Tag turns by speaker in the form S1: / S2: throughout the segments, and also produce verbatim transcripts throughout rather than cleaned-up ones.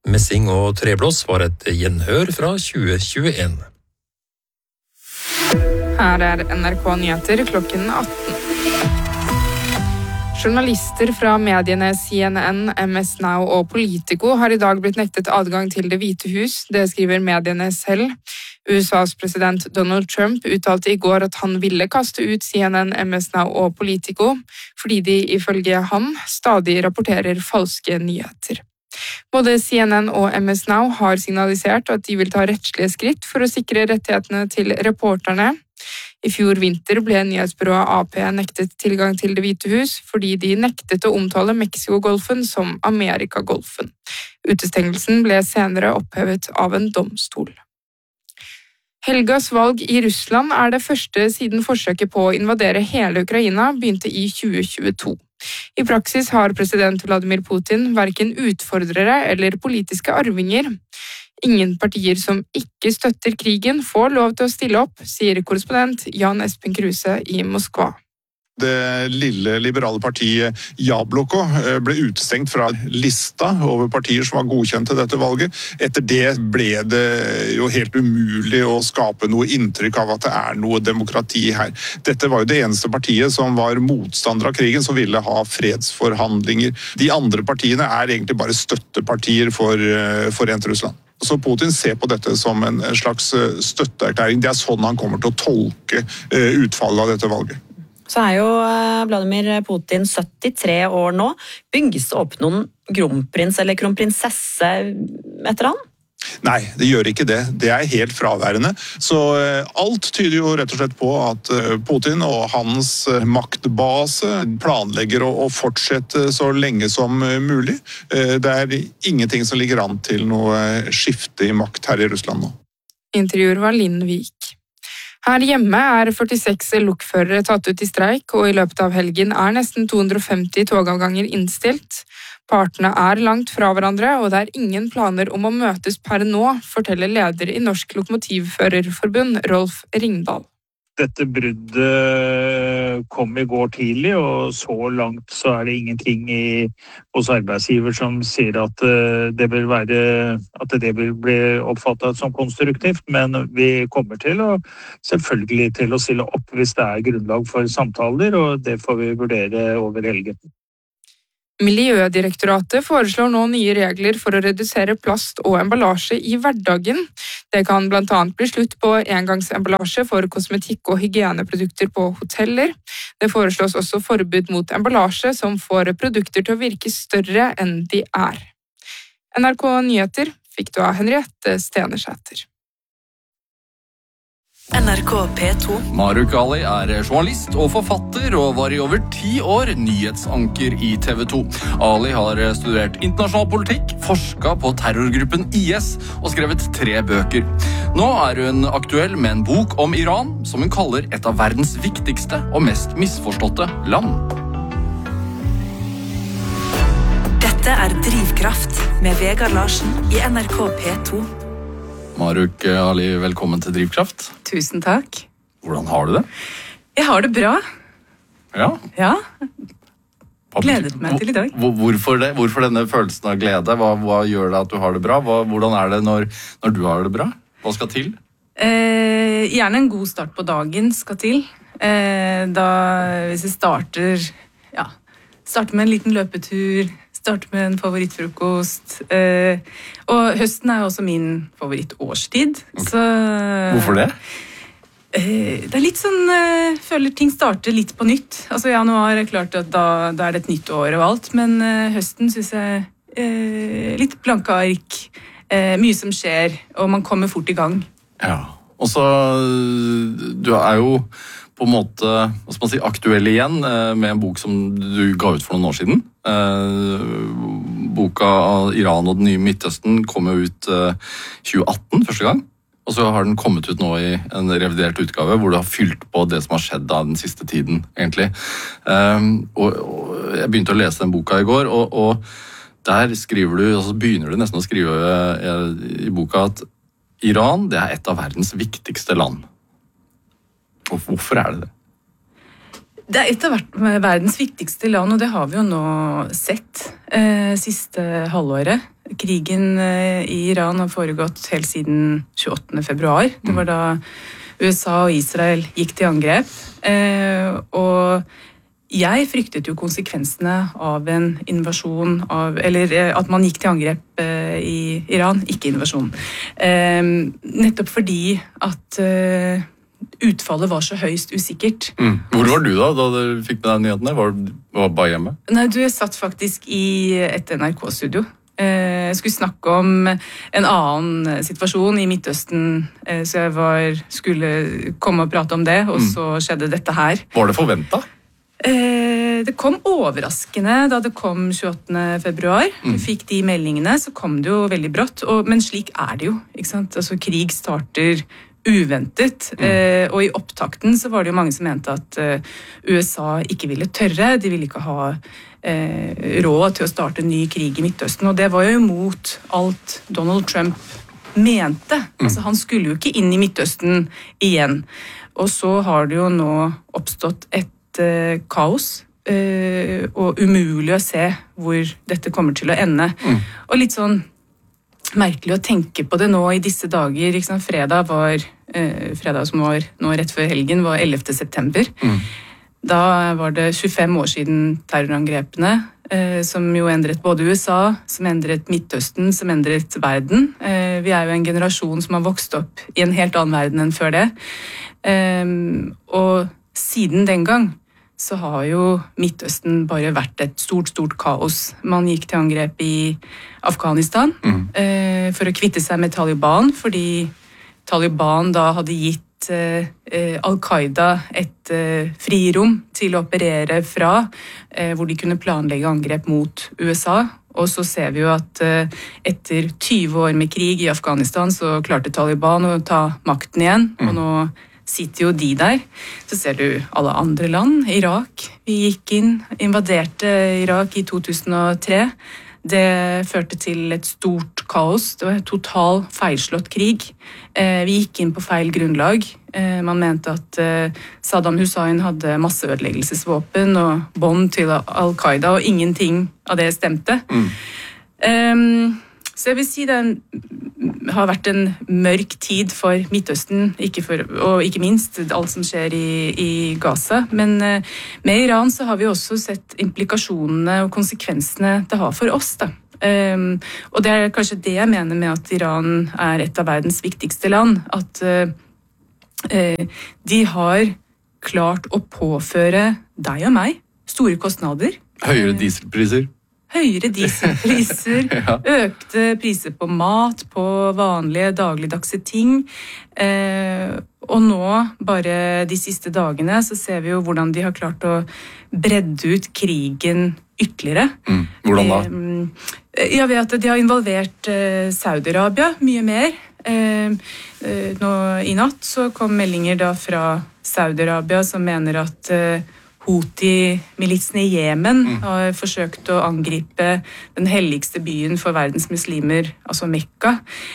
S1: Messing og treblås var et gjenhør fra tjue tjueen.
S2: Her er N R K Nyheter klokken atten. Journalister fra mediene C N N, M S Now og Politico har i dag blitt nektet adgang til Det hvite hus, det skriver mediene selv. U S A's president Donald Trump uttalte i går at han ville kaste ut C N N, M S Now og Politico, fordi de ifølge ham stadig rapporterer falske nyheter. Både C N N og M S Now har signalisert at de vil ta rettslige skritt for å sikre rettighetene til reporterne. I fjor vinter ble nyhetsbyrået A P nektet tilgang til Det hvite hus fordi de nektet å omtale Mexiko-golfen som Amerika-golfen. Utestengelsen ble senere opphevet av en domstol. Helgas valg i Russland er det første siden forsøket på å invadere hele Ukraina begynte i tjue tjueto. I praksis har president Vladimir Putin hverken utfordrere eller politiske arvinger. Ingen partier som ikke støtter krigen får lov til å stille opp, sier korrespondent Jan Espen Kruse i Moskva.
S3: Det lille liberale partiet Jabloko ble utestengt fra lista over partier som var godkjent til dette valget. Etter det ble det jo helt umulig å skape noe inntrykk av at det er noe demokrati her. Dette var jo det eneste partiet som var motstander av krigen, som ville ha fredsforhandlinger. De andre partiene er egentlig bare støttepartier for Forent Russland. Så Putin ser på dette som en slags støtteerklæring. Det er sånn han kommer til å tolke utfallet av dette valget.
S4: Så er jo Vladimir Putin syttitre år nå. Bygges det opp noen kronprins eller kronprinsesse etter han?
S3: Nei, det gjør ikke det. Det er helt fraværende. Så alt tyder jo rett og slett på at Putin og hans maktbase planlegger å fortsette så lenge som mulig. Det er ingenting som ligger an til noe skifte i makt her i Russland nå.
S2: Intervjuer var Linn Vik. Her hjemme er førtiseks lokførere tatt ut i streik, og i løpet av helgen er nesten to hundre og femti togavganger innstilt. Partene er langt fra hverandre, og det er ingen planer om å møtes per nå, forteller leder i Norsk Lokomotivførerforbund, Rolf Ringdal.
S5: Dette bruddet kom i går tidlig, og så langt så er det ingenting i, hos arbeidsgiver som sier at det vil være, at det vil bli oppfattet som konstruktivt, men vi kommer til å selvfølgelig til å stille opp hvis det er grunnlag for samtaler, og det får vi vurdere over helgen.
S2: Miljødirektoratet foreslår nå nye regler for å redusere plast og emballasje i hverdagen. Det kan blant annet bli slutt på engangsemballasje for kosmetikk og hygieneprodukter på hoteller. Det foreslås også forbud mot emballasje som får produkter til å virke større enn de er. N R K Nyheter fikk du av Henriette Stenersæter.
S6: N R K P to.
S7: Maruk Ali er journalist og forfatter og var i over ti år nyhetsanker i T V to. Ali har studert internasjonal politikk, forsket på terrorgruppen I S og skrevet tre bøker. Nå er hun aktuell med en bok om Iran, som hun kaller et av verdens viktigste og mest misforståtte land.
S6: Dette er Drivkraft med Vegard Larsen i N R K P to.
S7: Maruk Ali, velkommen til Drivkraft.
S2: Tusen takk.
S7: Hvordan har du det?
S2: Jeg har det bra.
S7: Ja?
S2: Ja. Gledet meg til i dag.
S7: Hvorfor det? Hvorfor denne følelsen av glede? Hva, hva gjør det at du har det bra? Hva, hvordan er det når, når du har det bra? Hva skal til?
S2: Eh, gjerne en god start på dagen skal til. Eh, da, hvis jeg starter, ja, starter med en liten løpetur, starter med en favorittfrokost. Eh, og høsten er også min favorittårstid. Okay. Så,
S7: hvorfor det?
S2: Eh, det er litt sånn, eh, føler ting starter litt på nytt. Altså januar er klart at da, da er det et nytt år og alt, men eh, høsten synes jeg eh, litt blanke ark, eh, mye som skjer, og man kommer fort i gang.
S7: Ja, og så du er jo på en måte, hva skal man si, aktuell igjen med en bok som du ga ut for noen år siden. Boka av Iran og den nye Midtøsten kom jo ut tjue atten første gang. Og så har den kommet ut nå i en revidert utgave hvor det har fylt på det som har skjedd da den siste tiden, egentlig. Og, og jeg begynte å lese den boka i går, og, og der skriver du, altså begynner du nesten å skrive i boka at Iran, det er et av verdens viktigste land. Og hvorfor er det det?
S2: Det er et av verdens viktigste land, og det har vi jo nå sett eh, siste halvåret.
S8: krigen i Iran har foregått helt siden tjueåttende februar. Det var da U S A og Israel gikk til angrep. Og jeg fryktet jo konsekvensene av en invasjon av, eller at man gikk til angrep i Iran, ikke invasjon. Nettopp fordi at utfallet var så høyst usikkert.
S7: Mm. Hvor var du da, da du fikk med deg nyhetene? Var du var bare hjemme?
S8: Nei, du jeg satt faktisk i et N R K-studio. Jeg skulle snakke om en annen situasjon i Midtøsten, så jeg var, skulle komme og prate om det, og så skjedde dette her.
S7: Var det forventet?
S8: Det kom overraskende da det kom tjueåttende februar. Vi fikk de meldingene, så kom det jo veldig brått. Og, men slik er det jo, ikke sant? Altså, krig starter uventet. Mm. Eh, og i opptakten så var det jo mange som mente at eh, U S A ikke ville tørre. De ville ikke ha eh, råd til å starte en ny krig i Midtøsten. Og det var jo imot alt Donald Trump mente. Mm. Altså, han skulle jo ikke inn i Midtøsten igjen. Og så har det jo nå oppstått et kaos, og umulig å se hvor dette kommer til å ende. Mm. Og litt sånn merkelig å tenke på det nå i disse dager. Ikke sant? Fredag var, eh, fredag som var nå rett før helgen, var ellevte september. Mm. Da var det tjuefem år siden terrorangrepene, eh, som jo endret både U S A, som endret Midtøsten, som endret verden. Eh, vi er jo en generasjon som har vokst opp i en helt annen verden enn før det. Eh, og siden den gang så har jo Midtøsten bare vært et stort, stort kaos. Man gikk til angrep i Afghanistan mm. eh, for å kvitte seg med Taliban, fordi Taliban da hadde gitt eh, Al-Qaida et eh, frirom til å operere fra, eh, hvor de kunne planlegge angrep mot U S A. Og så ser vi jo at eh, etter tyve år med krig i Afghanistan så klarte Taliban å ta makten igjen, mm. og nå sitter jo de der. Så ser du alle andre land. Irak. Vi gikk inn, invaderte Irak i to tusen og tre. Det førte til et stort kaos. Det var en total feilslått krig. Eh, vi gikk inn på feil grunnlag. Eh, man mente at eh, Saddam Hussein hadde masseødeleggelsesvåpen og bånd til Al-Qaida, og ingenting av det stemte. Mm. Um, Så jeg vil si det har vært en mørk tid for Midtøsten, ikke for, og ikke minst alt som skjer i, i Gaza. Men med Iran så har vi også sett implikasjonene og konsekvensene det har for oss. Da. Um, og det er kanskje det jeg mener med at Iran er et av verdens viktigste land. At uh, uh, de har klart å påføre deg og meg store kostnader.
S7: Høyere dieselpriser.
S8: Høyere dieselpriser, ja. Økte priser på mat, på vanlige dagligdagse ting. Eh, og nå, bare de siste dagene, så ser vi jo hvordan de har klart å bredde ut krigen ytterligere.
S7: Mm. Hvordan da?
S8: Eh, jeg vet at de har involvert eh, Saudi-Arabia mye mer. Eh, eh, nå i natt så kom meldinger da fra Saudi-Arabia som mener at eh, Houthi-militsene i Jemen mm. har forsøkt å angripe den helligste byen for verdens muslimer, altså Mekka.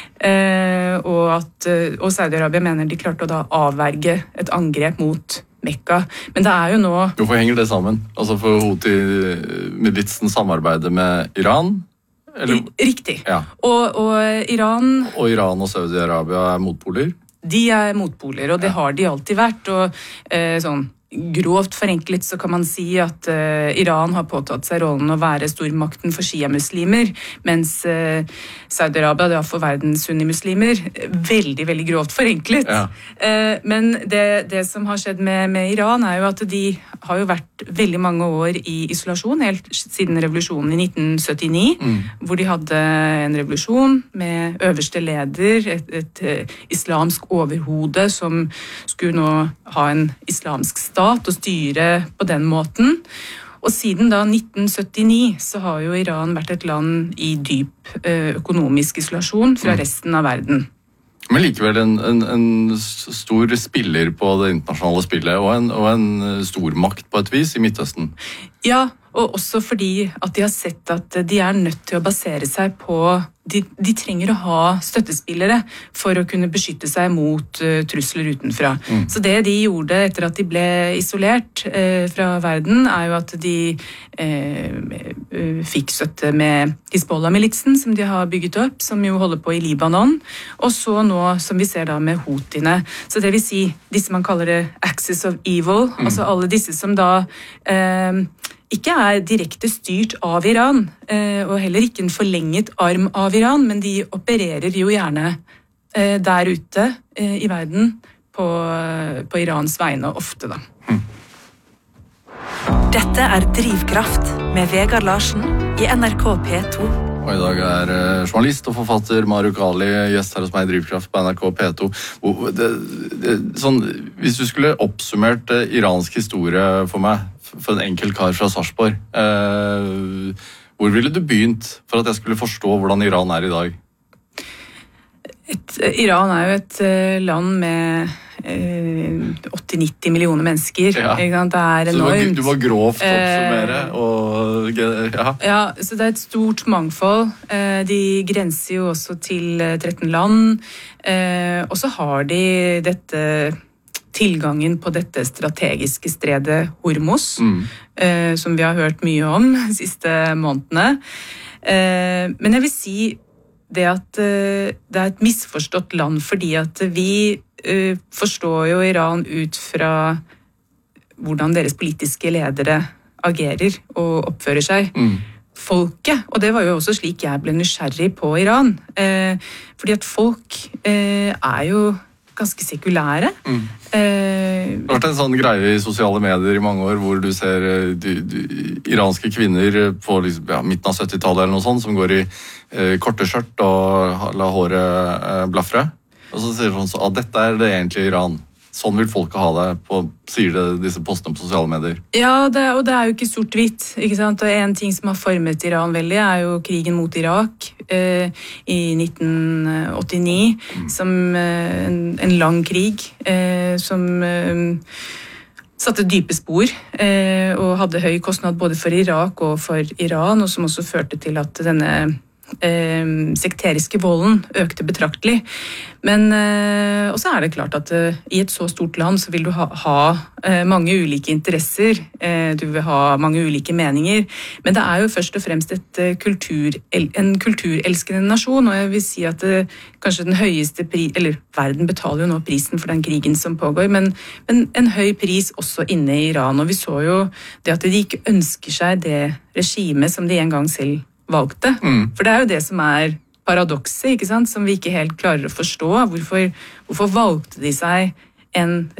S8: Eh, og, at, og Saudi-Arabia mener de klarte å da avverge et angrep mot Mekka. Men det er jo nå...
S7: Hvorfor henger det sammen? Altså for Houthi-militsen samarbeider med Iran? Eller?
S8: Riktig.
S7: Ja.
S8: Og, og Iran...
S7: Og Iran og Saudi-Arabia er motpoler?
S8: De er motpoler, og det har de alltid vært. Og eh, sånn... Grovt forenklet så kan man si at uh, Iran har påtatt seg rollen å være stormakten for shia-muslimer, mens uh, Saudi-Arabia det er for verdens sunni-muslimer. Veldig, veldig grovt forenklet. Ja. Uh, men det, det som har skjedd med, med Iran er jo at de har jo vært veldig mange år i isolasjon, helt siden revolusjonen i nitten syttini, mm. hvor de hadde en revolusjon med øverste leder, et, et, et islamsk overhode som skulle nå ha en islamsk stat og styre på den måten. Og siden da nitten syttini så har jo Iran vært et land i dyp økonomisk isolasjon fra resten av verden.
S7: Men likevel en, en, en stor spiller på det internasjonale spillet, og en, og en stor makt på et vis i Midtøsten.
S8: Ja, og også fordi at de har sett at de er nødt til å basere seg på de, de trenger å ha støttespillere for å kunne beskytte seg mot uh, trusler utenfra. Mm. Så det de gjorde etter at de ble isolert uh, fra verden, er jo at de uh, uh, fikk støtte med Hizbollah-militsen, som de har bygget opp, som jo holder på i Libanon, og så nå, som vi ser da, med Houthiene. Så det vil si, disse man kaller det Axis of Evil, mm. altså alle disse som da uh, ikke er direkte styrt av Iran, og heller ikke en forlenget arm av Iran, men de opererer jo gjerne der ute i verden på, på Irans vegne ofte da.
S6: Dette er Drivkraft med Vegard Larsen i N R K P to.
S7: Og i dag er journalist og forfatter Maruk Ali gjest her hos meg i Drivkraft på N R K P to. Det, det, sånn, hvis du skulle oppsummert iransk historie for meg, for en enkel kar fra Sarpsborg, eh, hvor ville du begynt for at jeg skulle forstå hvordan Iran er i dag?
S8: Et, Iran er jo et uh, land med uh, åtti til nitti millioner mennesker. Ja. Ikke sant? Det er enormt.
S7: Så du var, du var grovt oppsummere? Uh, og, ja.
S8: ja, så det er et stort mangfold. Uh, de grenser jo også til uh, tretten land. Uh, og så har de dette tilgangen på dette strategiske stredet Hormuz, mm. uh, som vi har hørt mye om de siste månedene. Uh, men jeg vil si det at uh, det er et misforstått land, fordi at vi uh, forstår jo Iran ut fra hvordan deres politiske ledere agerer og oppfører seg. Mm. Folket, og det var jo også slik jeg ble nysgjerrig på Iran, uh, fordi at folk uh, er jo ganske sekulære. Mm. Eh,
S7: det har vært en sånn greie i sosiale medier i mange år, hvor du ser du, du, iranske kvinner på liksom, ja, midten av syttitallet eller noe sånt, som går i eh, korte skjørt og la håret eh, blafre. Og så sier de sånn, så, ah, dette er det egentlige Iran. Sånn vil folket ha det, på, sier det disse postene på sosiale medier.
S8: Ja, det, og det er jo ikke sort-hvitt, ikke sant? Og en ting som har formet Iran veldig er jo krigen mot Irak eh, i nitten åttini, mm. som eh, en, en lang krig, eh, som eh, satte dype spor eh, og hadde høy kostnad både for Irak og for Iran, og som også førte til at denne Eh, sekteriske volden økte betraktelig. Men eh, også er det klart at eh, i et så stort land så vil du ha, ha eh, mange ulike interesser, eh, du vil ha mange ulike meninger, men det er jo først og fremst et, eh, kultur, en kulturelskende nasjon, og jeg vil si at det, kanskje den høyeste pris, eller verden betaler jo nå prisen for den krigen som pågår, men, men en høy pris også inne i Iran, og vi så jo det at de ikke ønsker seg det regimet som de en gang selv valgte. Mm. For det er jo det som er paradokset, ikke sant? Som vi ikke helt klarer å forstå. Hvorfor, hvorfor valgte de seg en